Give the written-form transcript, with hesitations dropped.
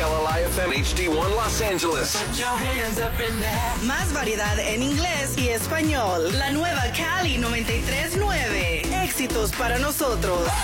KLLI FM HD1 Los Angeles. Más variedad en inglés y español. La nueva Cali 93.9. Éxitos para nosotros.